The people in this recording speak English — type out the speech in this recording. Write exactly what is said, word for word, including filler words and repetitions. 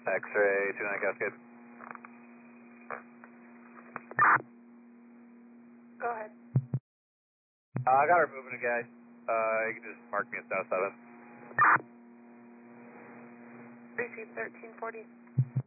X-ray, two nine Cascade. Go ahead. Uh, I got her moving again. Uh, you can just mark me as South seven. Receive thirteen forty.